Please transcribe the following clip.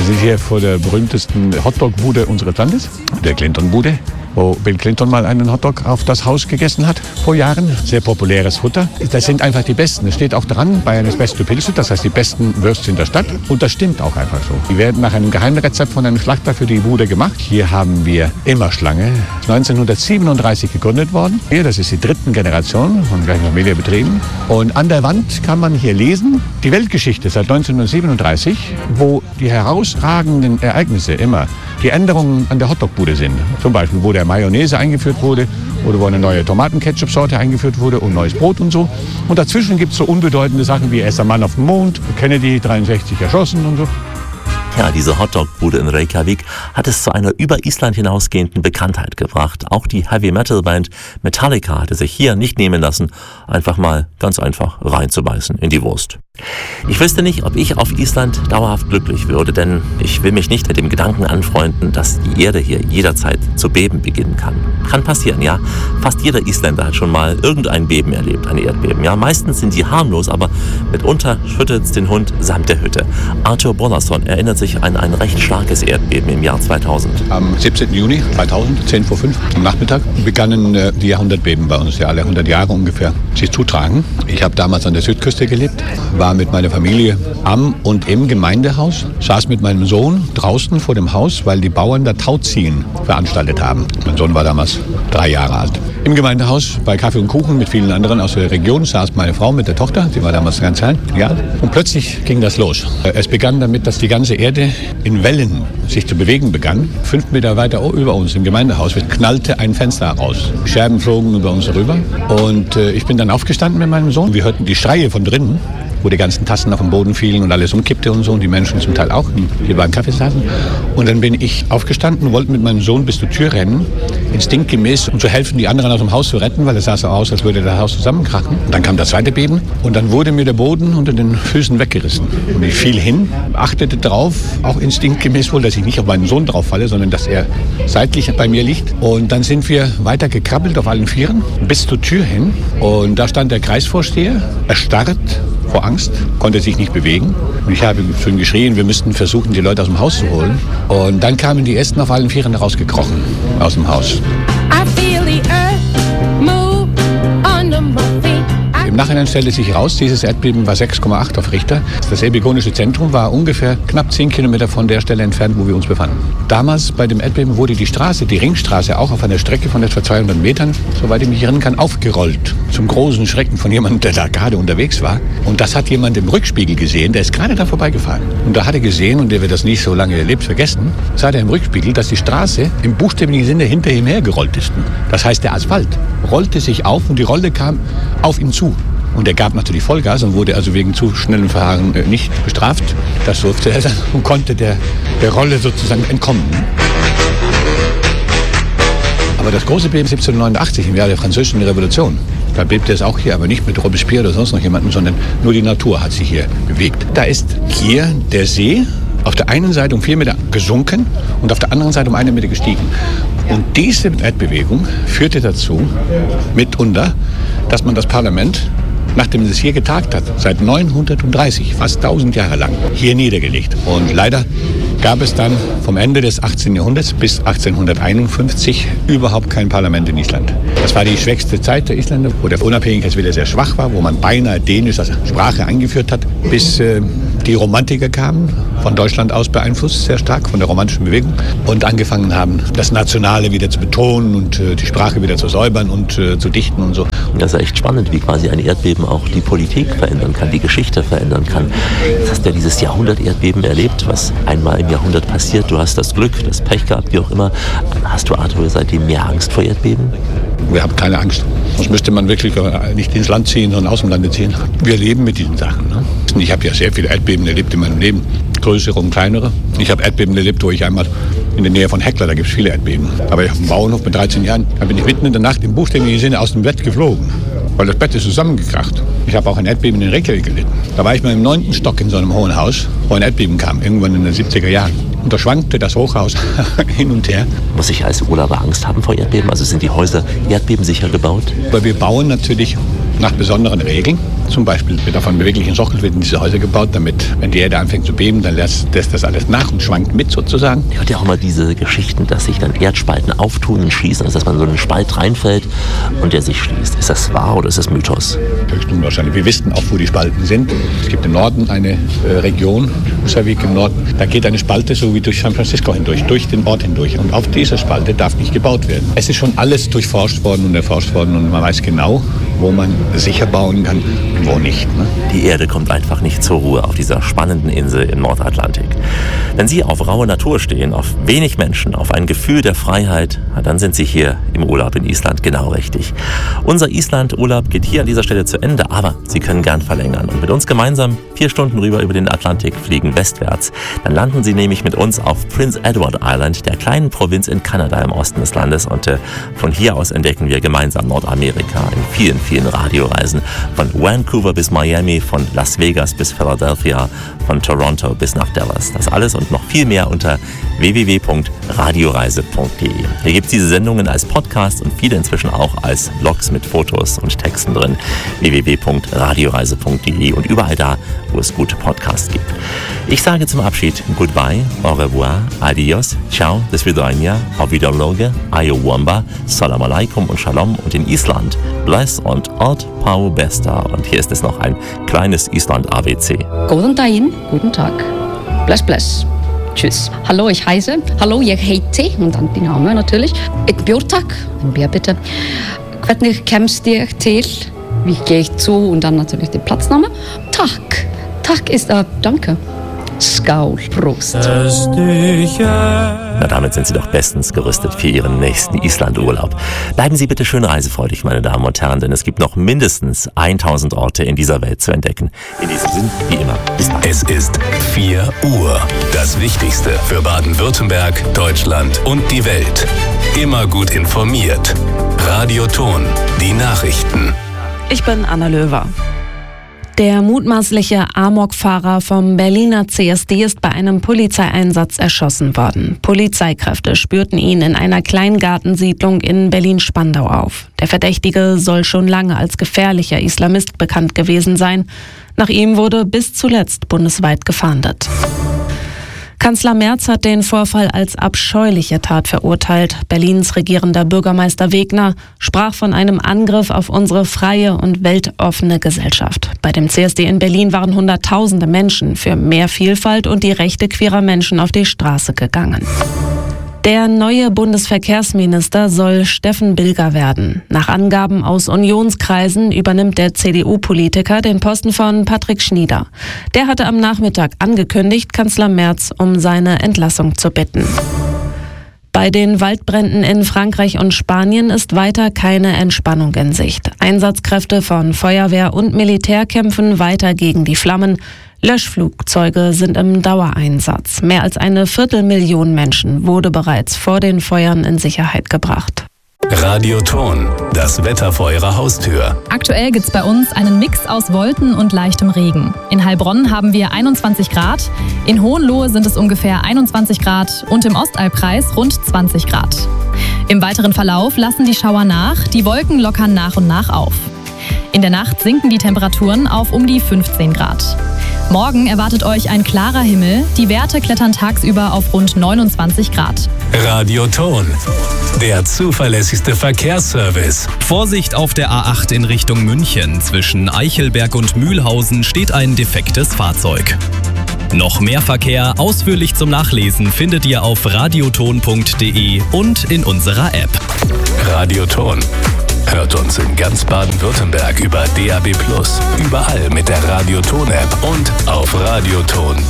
sind hier vor der berühmtesten Hotdog-Bude unseres Landes, der Clinton-Bude, wo Bill Clinton mal einen Hotdog auf das Haus gegessen hat vor Jahren. Sehr populäres Futter. Das sind einfach die Besten. Es steht auch dran, Bayerns beste Pilze, das heißt die besten Würstchen der Stadt. Und das stimmt auch einfach so. Die werden nach einem Geheimrezept von einem Schlachter für die Bude gemacht. Hier haben wir Immerschlange, 1937 gegründet worden. Hier, das ist die dritten Generation von gleichen Familie betrieben. Und an der Wand kann man hier lesen, die Weltgeschichte seit 1937, wo die herausragenden Ereignisse immer die Änderungen an der Hotdog-Bude sind. Zum Beispiel, wo der Mayonnaise eingeführt wurde oder wo eine neue Tomaten-Ketchup-Sorte eingeführt wurde und neues Brot und so. Und dazwischen gibt es so unbedeutende Sachen wie erster Mann auf dem Mond, Kennedy 63 erschossen und so. Ja, diese Hotdog-Bude in Reykjavik hat es zu einer über Island hinausgehenden Bekanntheit gebracht. Auch die Heavy-Metal-Band Metallica hatte sich hier nicht nehmen lassen, ganz einfach reinzubeißen in die Wurst. Ich wüsste nicht, ob ich auf Island dauerhaft glücklich würde, denn ich will mich nicht mit dem Gedanken anfreunden, dass die Erde hier jederzeit zu beben beginnen kann. Kann passieren, ja. Fast jeder Isländer hat schon mal irgendein Beben erlebt, ein Erdbeben. Ja, meistens sind die harmlos, aber mitunter schüttelt's den Hund samt der Hütte. Arthur Bollason erinnert sich an ein recht starkes Erdbeben im Jahr 2000. Am 17. Juni 2000, 10 vor 5 am Nachmittag, begannen die Jahrhundertbeben bei uns, ja alle 100 Jahre ungefähr, sich zutragen. Ich habe damals an der Südküste gelebt, war mit meiner Familie am und im Gemeindehaus, saß mit meinem Sohn draußen vor dem Haus, weil die Bauern da Tauziehen veranstaltet haben. Mein Sohn war damals 3 Jahre alt. Im Gemeindehaus bei Kaffee und Kuchen mit vielen anderen aus der Region saß meine Frau mit der Tochter, die war damals ganz klein, ja. Und plötzlich ging das los. Es begann damit, dass die ganze Erde in Wellen sich zu bewegen begann. 5 Meter weiter über uns im Gemeindehaus knallte ein Fenster raus. Scherben flogen über uns rüber und ich bin dann aufgestanden mit meinem Sohn. Wir hörten die Schreie von drinnen, wo die ganzen Tassen auf den Boden fielen und alles umkippte und so und die Menschen zum Teil auch hier beim Kaffee saßen. Und dann bin ich aufgestanden und wollte mit meinem Sohn bis zur Tür rennen, instinktgemäß, um zu helfen, die anderen aus dem Haus zu retten, weil es sah so aus, als würde das Haus zusammenkrachen. Und dann kam das zweite Beben und dann wurde mir der Boden unter den Füßen weggerissen. Und ich fiel hin, achtete darauf, auch instinktgemäß wohl, dass ich nicht auf meinen Sohn drauf falle, sondern dass er seitlich bei mir liegt. Und dann sind wir weiter gekrabbelt auf allen Vieren bis zur Tür hin. Und da stand der Kreisvorsteher, erstarrt vor Angst, konnte sich nicht bewegen. Und ich habe schon geschrien, wir müssten versuchen, die Leute aus dem Haus zu holen. Und dann kamen die Ersten auf allen Vieren rausgekrochen aus dem Haus. Im Nachhinein stellte sich heraus, dieses Erdbeben war 6,8 auf Richter. Das epigonische Zentrum war ungefähr knapp 10 Kilometer von der Stelle entfernt, wo wir uns befanden. Damals bei dem Erdbeben wurde die Straße, die Ringstraße, auch auf einer Strecke von etwa 200 Metern, soweit ich mich erinnern kann, aufgerollt. Zum großen Schrecken von jemandem, der da gerade unterwegs war. Und das hat jemand im Rückspiegel gesehen, der ist gerade da vorbeigefahren. Und da hat er gesehen, und der wird das nicht so lange erlebt vergessen, sah er im Rückspiegel, dass die Straße im buchstäblichen Sinne hinter ihm hergerollt ist. Das heißt, der Asphalt rollte sich auf und die Rolle kam auf ihn zu. Und er gab natürlich Vollgas und wurde also wegen zu schnellen Fahren nicht bestraft. Das durfte er dann und konnte der Rolle sozusagen entkommen. Aber das große Beben 1789 im Jahr der Französischen Revolution, da bebte es auch hier, aber nicht mit Robespierre oder sonst noch jemandem, sondern nur die Natur hat sich hier bewegt. Da ist hier der See auf der einen Seite um 4 Meter gesunken und auf der anderen Seite um 1 Meter gestiegen. Und diese Erdbewegung führte dazu, mitunter, dass man das Parlament, nachdem es hier getagt hat, seit 930, fast 1000 Jahre lang, hier niedergelegt. Und leider gab es dann vom Ende des 18. Jahrhunderts bis 1851 überhaupt kein Parlament in Island. Das war die schwächste Zeit der Isländer, wo der Unabhängigkeitswille sehr schwach war, wo man beinahe Dänisch als Sprache eingeführt hat, bis die Romantiker kamen, von Deutschland aus beeinflusst, sehr stark von der romantischen Bewegung, und angefangen haben, das Nationale wieder zu betonen und die Sprache wieder zu säubern und zu dichten und so. Das ist echt spannend, wie quasi ein Erdbeben auch die Politik verändern kann, die Geschichte verändern kann. Jetzt hast du ja dieses Jahrhundert-Erdbeben erlebt, was einmal im Jahrhundert passiert. Du hast das Glück, das Pech gehabt, wie auch immer. Hast du, Arthur, seitdem mehr Angst vor Erdbeben? Wir haben keine Angst. Sonst müsste man wirklich nicht ins Land ziehen, sondern aus dem Lande ziehen. Wir leben mit diesen Sachen. Ne? Ich habe ja sehr viele Erdbeben erlebt in meinem Leben. Größere und kleinere. Ich habe Erdbeben erlebt, wo ich einmal in der Nähe von Hekla, da gibt es viele Erdbeben. Aber ich habe einen Bauernhof mit 13 Jahren. Da bin ich mitten in der Nacht im buchstäblichen Sinne aus dem Bett geflogen. Weil das Bett ist zusammengekracht. Ich habe auch ein Erdbeben in Reykjavik gelitten. Da war ich mal im 9. Stock in so einem hohen Haus, wo ein Erdbeben kam, irgendwann in den 70er Jahren. Und da schwankte das Hochhaus hin und her. Muss ich als Urlauber Angst haben vor Erdbeben? Also sind die Häuser erdbebensicher gebaut? Weil wir bauen natürlich nach besonderen Regeln. Zum Beispiel wird auf einem beweglichen Sockel werden diese Häuser gebaut, damit, wenn die Erde anfängt zu beben, dann lässt das alles nach und schwankt mit sozusagen. Ich hört ja auch immer diese Geschichten, dass sich dann Erdspalten auftun und schließen, also dass man so einen Spalt reinfällt und der sich schließt. Ist das wahr oder ist das Mythos? Höchst unwahrscheinlich. Wir wissen auch, wo die Spalten sind. Es gibt im Norden eine Region, Husavik im Norden, da geht eine Spalte so wie durch San Francisco hindurch, durch den Ort hindurch. Und auf dieser Spalte darf nicht gebaut werden. Es ist schon alles durchforscht worden und erforscht worden und man weiß genau, wo man sicher bauen kann und wo nicht. Ne? Die Erde kommt einfach nicht zur Ruhe auf dieser spannenden Insel im Nordatlantik. Wenn Sie auf raue Natur stehen, auf wenig Menschen, auf ein Gefühl der Freiheit, dann sind Sie hier im Urlaub in Island genau richtig. Unser Island-Urlaub geht hier an dieser Stelle zu Ende, aber Sie können gern verlängern und mit uns gemeinsam 4 Stunden rüber über den Atlantik fliegen westwärts. Dann landen Sie nämlich mit uns auf Prince Edward Island, der kleinen Provinz in Kanada im Osten des Landes, und von hier aus entdecken wir gemeinsam Nordamerika in vielen, vielen Radioreisen. Von Vancouver bis Miami, von Las Vegas bis Philadelphia, von Toronto bis nach Dallas. Das alles und noch viel mehr unter www.radioreise.de. Hier gibt es diese Sendungen als Podcast und viele inzwischen auch als Blogs mit Fotos und Texten drin. www.radioreise.de und überall da, wo es gute Podcasts gibt. Ich sage zum Abschied Goodbye, au revoir, adios, ciao, des vidania, auf Wiederloge, ayowamba, salam alaikum und shalom und in Island bless und alt pau besta. Und hier ist es noch ein kleines Island-ABC. Guten Tag, guten Tag. Bless, bless. Tschüss. Hallo, ich heiße. Hallo, ich heite. Und dann die Name natürlich. Ik Björtak. Ein Bier bitte. Hvernig kemst ich til? Wie gehe ich zu? Und dann natürlich die Platzname. Tack. Tack ist danke. Skaul. Prost. Na, damit sind Sie doch bestens gerüstet für Ihren nächsten Island-Urlaub. Bleiben Sie bitte schön reisefreudig, meine Damen und Herren, denn es gibt noch mindestens 1000 Orte in dieser Welt zu entdecken. In diesem Sinn, wie immer, bis bald. Es ist 4 Uhr. Das Wichtigste für Baden-Württemberg, Deutschland und die Welt. Immer gut informiert. Radio Ton, die Nachrichten. Ich bin Anna Löwer. Der mutmaßliche Amokfahrer vom Berliner CSD ist bei einem Polizeieinsatz erschossen worden. Polizeikräfte spürten ihn in einer Kleingartensiedlung in Berlin-Spandau auf. Der Verdächtige soll schon lange als gefährlicher Islamist bekannt gewesen sein. Nach ihm wurde bis zuletzt bundesweit gefahndet. Kanzler Merz hat den Vorfall als abscheuliche Tat verurteilt. Berlins regierender Bürgermeister Wegner sprach von einem Angriff auf unsere freie und weltoffene Gesellschaft. Bei dem CSD in Berlin waren Hunderttausende Menschen für mehr Vielfalt und die Rechte queerer Menschen auf die Straße gegangen. Der neue Bundesverkehrsminister soll Steffen Bilger werden. Nach Angaben aus Unionskreisen übernimmt der CDU-Politiker den Posten von Patrick Schnieder. Der hatte am Nachmittag angekündigt, Kanzler Merz um seine Entlassung zu bitten. Bei den Waldbränden in Frankreich und Spanien ist weiter keine Entspannung in Sicht. Einsatzkräfte von Feuerwehr und Militär kämpfen weiter gegen die Flammen. Löschflugzeuge sind im Dauereinsatz. Mehr als 250.000 Menschen wurde bereits vor den Feuern in Sicherheit gebracht. Radio Ton, das Wetter vor Ihrer Haustür. Aktuell gibt's bei uns einen Mix aus Wolken und leichtem Regen. In Heilbronn haben wir 21 Grad, in Hohenlohe sind es ungefähr 21 Grad und im Ostalbkreis rund 20 Grad. Im weiteren Verlauf lassen die Schauer nach, die Wolken lockern nach und nach auf. In der Nacht sinken die Temperaturen auf um die 15 Grad. Morgen erwartet euch ein klarer Himmel, die Werte klettern tagsüber auf rund 29 Grad. Radio Ton, der zuverlässigste Verkehrsservice. Vorsicht auf der A8 in Richtung München. Zwischen Eichelberg und Mühlhausen steht ein defektes Fahrzeug. Noch mehr Verkehr ausführlich zum Nachlesen findet ihr auf radioton.de und in unserer App. Radio Ton. Hört uns in ganz Baden-Württemberg über DAB+, überall mit der Radio Ton App und auf radioton.de.